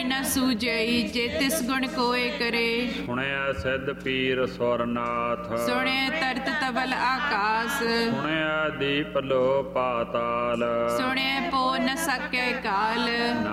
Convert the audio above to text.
न सूझई जे तिस गुण कोय करे। ਸੁਣਿਆ ਸਿੱਧ ਪੀਰ ਸੁਰਨਾਥ, सुने तरत तबल आकाश। ਸੁਣਿਆ ਦੀਪ ਲੋ ਪਾਤਾਲ, सुने पो न सके काल।